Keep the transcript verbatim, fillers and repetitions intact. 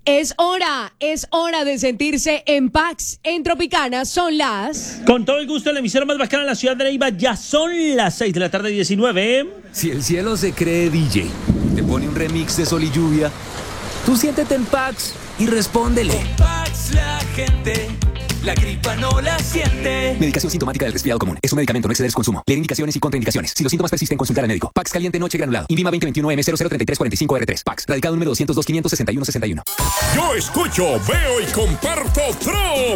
Es hora, es hora de sentirse en Pax. En Tropicana son las... Con todo el gusto en la emisora más bacana en la ciudad de Neiva, ya son las seis de la tarde diecinueve. Si el cielo se cree D J, te pone un remix de Sol y Lluvia, tú siéntete en Pax y respóndele. Con Pax la gente, la gripa no la siente. Medicación sintomática del resfriado común. Es un medicamento, no exceder su consumo. Leer indicaciones y contraindicaciones. Si los síntomas persisten, consultar al médico. Pax caliente noche granulado. Invima veinte veintiuno M cero cero treinta y tres cuarenta y cinco R tres. Pax. Radicado número doscientos dos quinientos sesenta y uno sesenta y uno. Yo escucho, veo y comparto Trop.